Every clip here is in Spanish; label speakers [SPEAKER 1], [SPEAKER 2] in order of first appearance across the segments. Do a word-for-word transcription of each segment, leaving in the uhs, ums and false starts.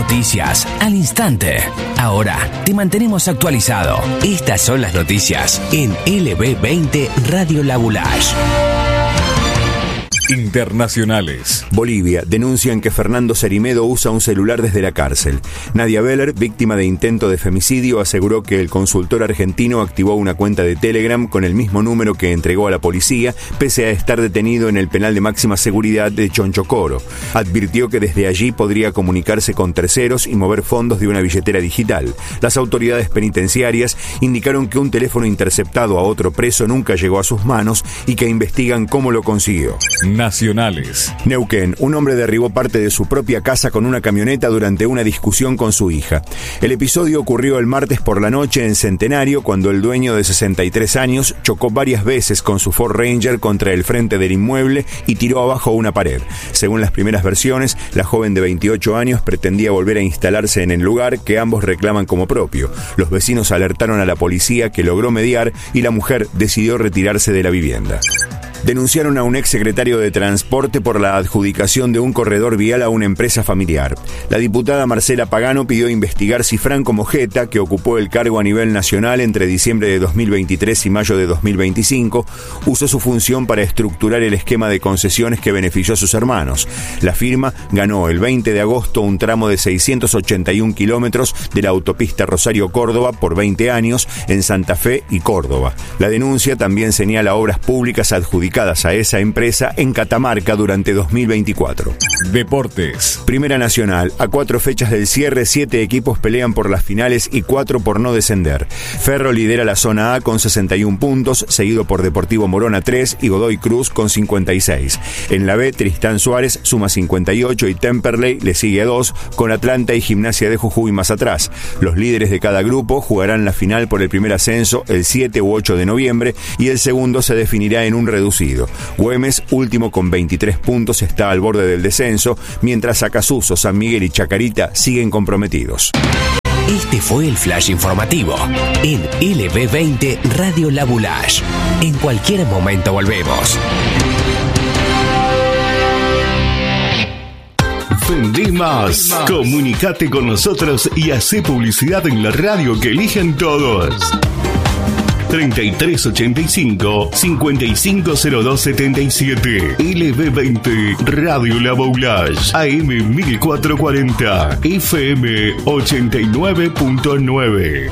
[SPEAKER 1] noticias al instante. Ahora te mantenemos actualizado. Estas son las noticias en L B veinte Radio La Boulage.
[SPEAKER 2] Internacionales.
[SPEAKER 3] Bolivia. Denuncian que Fernando Cerimedo usa un celular desde la cárcel. Nadia Beller, víctima de intento de femicidio, aseguró que el consultor argentino activó una cuenta de Telegram con el mismo número que entregó a la policía, pese a estar detenido en el penal de máxima seguridad de Chonchocoro. Advirtió que desde allí podría comunicarse con terceros y mover fondos de una billetera digital. Las autoridades penitenciarias indicaron que un teléfono interceptado a otro preso nunca llegó a sus manos y que investigan cómo lo consiguió.
[SPEAKER 2] Nacionales.
[SPEAKER 3] Neuquén. Un hombre derribó parte de su propia casa con una camioneta durante una discusión con su hija. El episodio ocurrió el martes por la noche en Centenario, cuando el dueño de sesenta y tres años chocó varias veces con su Ford Ranger contra el frente del inmueble y tiró abajo una pared. Según las primeras versiones, la joven de veintiocho años pretendía volver a instalarse en el lugar que ambos reclaman como propio. Los vecinos alertaron a la policía, que logró mediar, y la mujer decidió retirarse de la vivienda. Denunciaron a un ex secretario de Transporte por la adjudicación de un corredor vial a una empresa familiar. La diputada Marcela Pagano pidió investigar si Franco Mojeta, que ocupó el cargo a nivel nacional entre diciembre de dos mil veintitrés y mayo de dos mil veinticinco, usó su función para estructurar el esquema de concesiones que benefició a sus hermanos. La firma ganó el veinte de agosto un tramo de seiscientos ochenta y un kilómetros de la autopista Rosario-Córdoba por veinte años en Santa Fe y Córdoba. La denuncia también señala obras públicas adjudicadas a esa empresa en Catamarca durante dos mil veinticuatro.
[SPEAKER 2] Deportes.
[SPEAKER 3] Primera Nacional. A cuatro fechas del cierre, siete equipos pelean por las finales y cuatro por no descender. Ferro lidera la zona A con sesenta y un puntos, seguido por Deportivo Morona tres y Godoy Cruz con cincuenta y seis. En la B, Tristán Suárez suma cincuenta y ocho y Temperley le sigue a dos, con Atlanta y Gimnasia de Jujuy más atrás. Los líderes de cada grupo jugarán la final por el primer ascenso el siete u ocho de noviembre y el segundo se definirá en un reducido. Güemes, último con veintitrés puntos, está al borde del descenso, mientras Acasuso, San Miguel y Chacarita siguen comprometidos.
[SPEAKER 1] Este fue el flash informativo en L B veinte Radio La Boulage. En cualquier momento volvemos.
[SPEAKER 4] Vendé más. Comunicate con nosotros y hacé publicidad en la radio que eligen todos. treinta y tres ochenta y cinco, cincuenta y cinco cero dos setenta y siete. L B veinte Radio La Boulage. A M mil cuatrocientos cuarenta. F M ochenta y nueve punto nueve.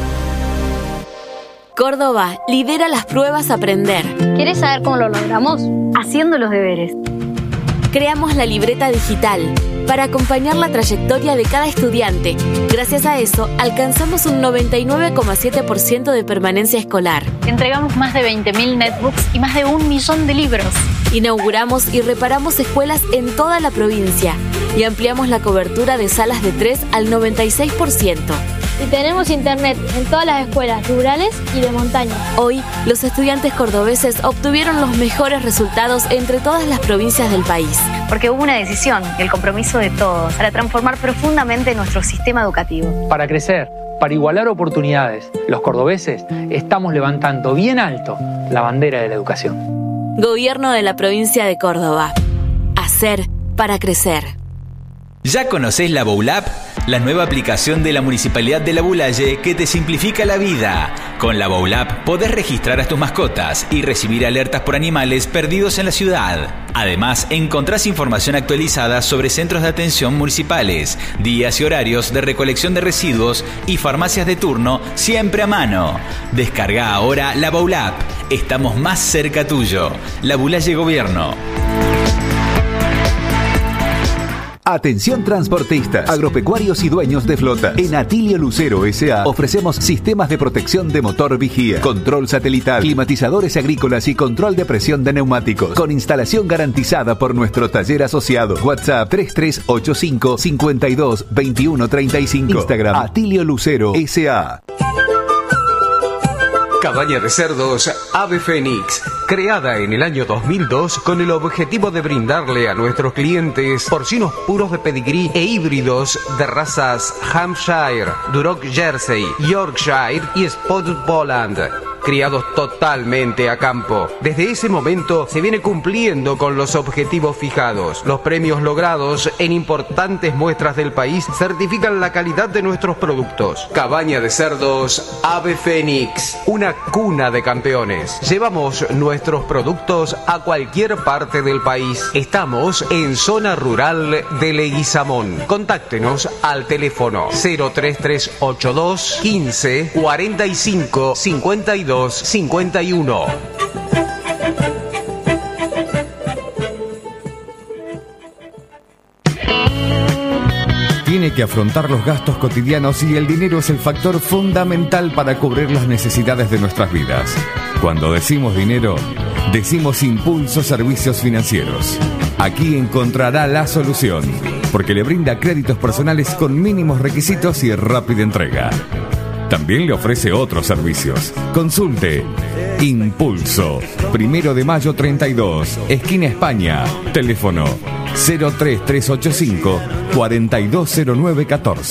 [SPEAKER 5] Córdoba lidera las pruebas Aprender.
[SPEAKER 6] ¿Quieres saber cómo lo logramos? Haciendo los deberes.
[SPEAKER 5] Creamos la libreta digital para acompañar la trayectoria de cada estudiante. Gracias a eso, alcanzamos un noventa y nueve coma siete por ciento de permanencia escolar.
[SPEAKER 6] Entregamos más de veinte mil netbooks y más de un millón de libros.
[SPEAKER 5] Inauguramos y reparamos escuelas en toda la provincia y ampliamos la cobertura de salas de tres al noventa y seis por ciento.
[SPEAKER 6] Y tenemos internet en todas las escuelas rurales y de montaña.
[SPEAKER 5] Hoy, los estudiantes cordobeses obtuvieron los mejores resultados entre todas las provincias del país.
[SPEAKER 7] Porque hubo una decisión y el compromiso de todos para transformar profundamente nuestro sistema educativo.
[SPEAKER 8] Para crecer, para igualar oportunidades, los cordobeses estamos levantando bien alto la bandera de la educación.
[SPEAKER 5] Gobierno de la provincia de Córdoba. Hacer para crecer.
[SPEAKER 9] ¿Ya conocés la Boulap? La nueva aplicación de la Municipalidad de La Boulaye que te simplifica la vida. Con la Boulap podés registrar a tus mascotas y recibir alertas por animales perdidos en la ciudad. Además, encontrás información actualizada sobre centros de atención municipales, días y horarios de recolección de residuos y farmacias de turno siempre a mano. Descarga ahora la Boulap. Estamos más cerca tuyo. La Boulaye Gobierno.
[SPEAKER 10] Atención transportistas, agropecuarios y dueños de flota. En Atilio Lucero S A ofrecemos sistemas de protección de motor vigía, control satelital, climatizadores agrícolas y control de presión de neumáticos, con instalación garantizada por nuestro taller asociado. WhatsApp tres tres ocho cinco, cinco dos, dos uno tres cinco. Instagram Atilio Lucero S A.
[SPEAKER 11] Cabaña de cerdos Ave Fénix, creada en el año dos mil dos con el objetivo de brindarle a nuestros clientes porcinos puros de pedigrí e híbridos de razas Hampshire, Duroc Jersey, Yorkshire y Spotted Poland. criados totalmente a campo. Desde ese momento se viene cumpliendo con los objetivos fijados. Los premios logrados en importantes muestras del país certifican la calidad de nuestros productos. Cabaña de cerdos Ave Fénix, una cuna de campeones. Llevamos nuestros productos a cualquier parte del país. Estamos en zona rural de Leguizamón. Contáctenos al teléfono cero tres tres ocho dos quince cuarenta y cinco cincuenta y dos cincuenta y uno.
[SPEAKER 2] Tiene que afrontar los gastos cotidianos y el dinero es el factor fundamental para cubrir las necesidades de nuestras vidas. Cuando decimos dinero, decimos Impulso Servicios Financieros. Aquí encontrará la solución, porque le brinda créditos personales con mínimos requisitos y rápida entrega. También le ofrece otros servicios. Consulte Impulso, Primero de Mayo treinta y dos, esquina España. Teléfono cero tres tres ocho cinco cuatro dos cero nueve uno cuatro.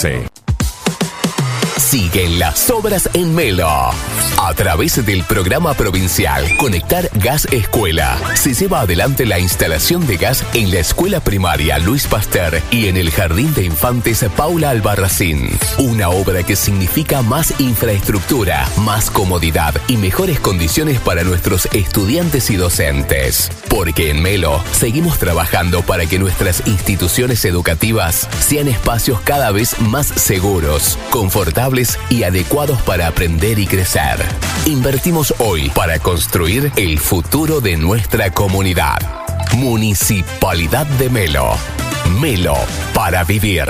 [SPEAKER 1] Siguen las obras en Melo. A través del programa provincial Conectar Gas Escuela, se lleva adelante la instalación de gas en la escuela primaria Luis Pasteur y en el Jardín de Infantes Paula Albarracín. Una obra que significa más infraestructura, más comodidad y mejores condiciones para nuestros estudiantes y docentes. Porque en Melo seguimos trabajando para que nuestras instituciones educativas sean espacios cada vez más seguros, confortables y adecuados para aprender y crecer. Invertimos hoy para construir el futuro de nuestra comunidad. Municipalidad de Melo. Melo para vivir.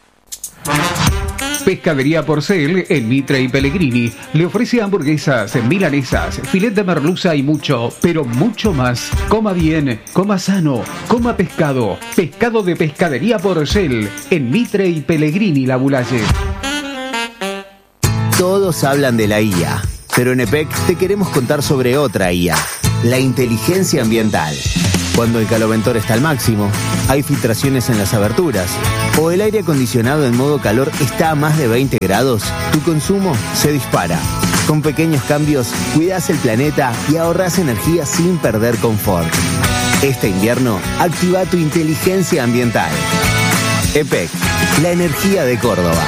[SPEAKER 12] Pescadería Porcel en Mitre y Pellegrini le ofrece hamburguesas, milanesas, filet de merluza y mucho, pero mucho más. Coma bien, coma sano, coma pescado. Pescado de Pescadería Porcel en Mitre y Pellegrini, La Bulaye.
[SPEAKER 13] Todos hablan de la I A, pero en E P E C te queremos contar sobre otra I A, la inteligencia ambiental. Cuando el caloventor está al máximo, hay filtraciones en las aberturas, o el aire acondicionado en modo calor está a más de veinte grados, tu consumo se dispara. Con pequeños cambios, cuidas el planeta y ahorras energía sin perder confort. Este invierno, activa tu inteligencia ambiental. E P E C, la energía de Córdoba.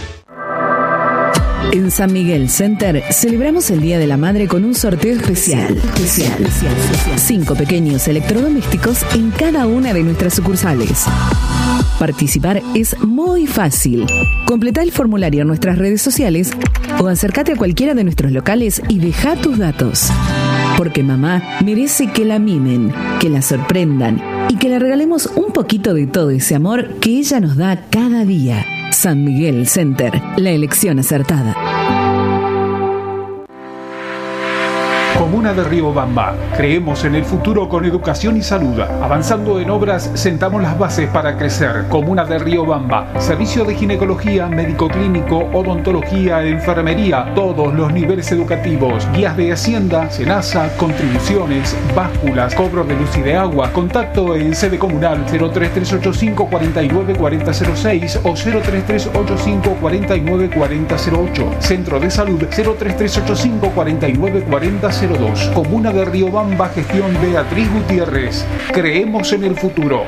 [SPEAKER 14] En San Miguel Center celebramos el Día de la Madre con un sorteo especial. especial. Cinco pequeños electrodomésticos en cada una de nuestras sucursales. Participar es muy fácil. Completa el formulario en nuestras redes sociales o acércate a cualquiera de nuestros locales y deja tus datos. Porque mamá merece que la mimen, que la sorprendan y que le regalemos un poquito de todo ese amor que ella nos da cada día. San Miguel Center, la elección acertada.
[SPEAKER 12] Comuna de Riobamba. Creemos en el futuro con educación y salud. Avanzando en obras, sentamos las bases para crecer. Comuna de Riobamba. Servicio de ginecología, médico clínico, odontología, enfermería, todos los niveles educativos. Guías de Hacienda, Senasa, contribuciones, básculas, cobro de luz y de agua. Contacto en sede comunal cero tres tres ocho cinco cuatro nueve cuatro cero cero seis o cero tres tres ocho cinco cuatro nueve cuatro cero ocho. Centro de Salud cero tres tres ocho cinco cuatro nueve cuatro cero dos. Comuna de Riobamba, gestión Beatriz Gutiérrez. Creemos en el futuro.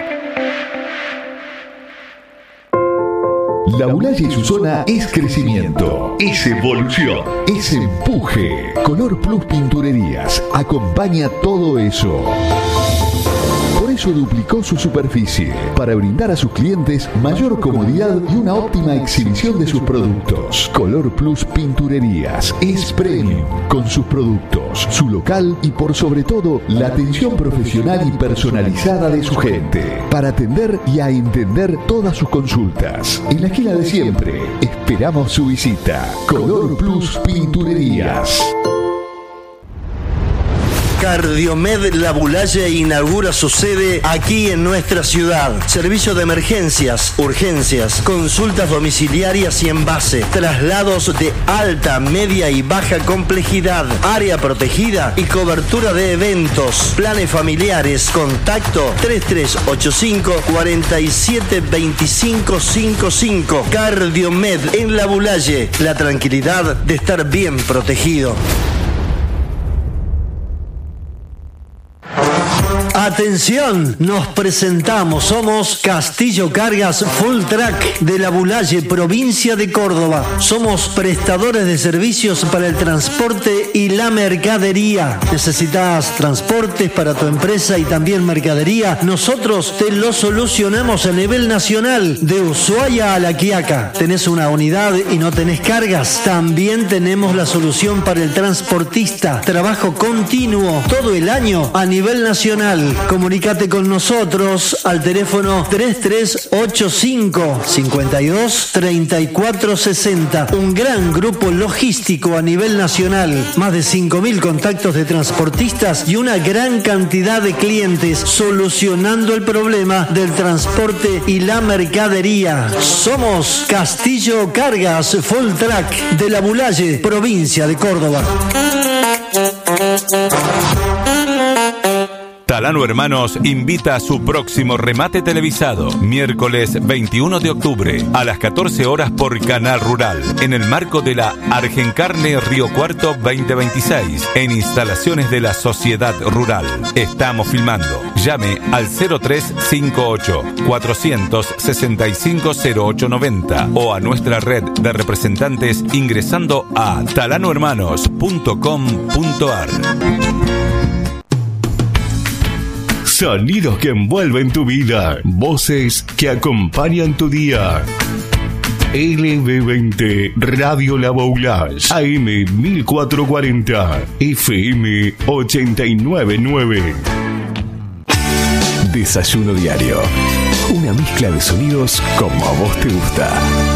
[SPEAKER 15] La Bulaye y su zona es crecimiento, es evolución, es empuje. Color Plus Pinturerías acompaña todo eso. Por eso duplicó su superficie, para brindar a sus clientes mayor comodidad y una óptima exhibición de sus productos. Color Plus Pinturerías es premium, con sus productos, su local y por sobre todo la atención profesional y personalizada de su gente, para atender y a entender todas sus consultas. En la esquina de siempre, esperamos su visita. Color Plus Pinturerías.
[SPEAKER 16] Cardiomed La Bulaye inaugura su sede aquí en nuestra ciudad. Servicio de emergencias, urgencias, consultas domiciliarias y envase, traslados de alta, media y baja complejidad, área protegida y cobertura de eventos, planes familiares. Contacto tres tres ocho cinco cuatro siete dos cinco cinco cinco. Cardiomed en La Bulaye, la tranquilidad de estar bien protegido. Atención, nos presentamos, somos Castillo Cargas Full Track de La Bulaye, provincia de Córdoba. Somos prestadores de servicios para el transporte y la mercadería. ¿Necesitas transportes para tu empresa y también mercadería? Nosotros te lo solucionamos a nivel nacional, de Ushuaia a La Quiaca. ¿Tenés una unidad y no tenés cargas? También tenemos la solución para el transportista. Trabajo continuo todo el año a nivel nacional. Comunícate con nosotros al teléfono tres tres ocho cinco, cinco dos, tres cuatro seis cero. Un gran grupo logístico a nivel nacional. Más de cinco mil contactos de transportistas y una gran cantidad de clientes solucionando el problema del transporte y la mercadería. Somos Castillo Cargas Full Track de La Bulaye, provincia de Córdoba.
[SPEAKER 17] Talano Hermanos invita a su próximo remate televisado, miércoles veintiuno de octubre a las catorce horas por Canal Rural, en el marco de la Argencarne Río Cuarto veinte veintiséis, en instalaciones de la Sociedad Rural. Estamos filmando. Llame al cero tres cinco ocho, cuatro seis cinco, cero ocho nueve cero o a nuestra red de representantes ingresando a talano hermanos punto com punto ar.
[SPEAKER 4] Sonidos que envuelven tu vida, voces que acompañan tu día. L B veinte Radio La Boulage, A M mil cuatrocientos cuarenta, F M ochenta y nueve punto nueve.
[SPEAKER 15] Desayuno diario. Una mezcla de sonidos como a vos te gusta.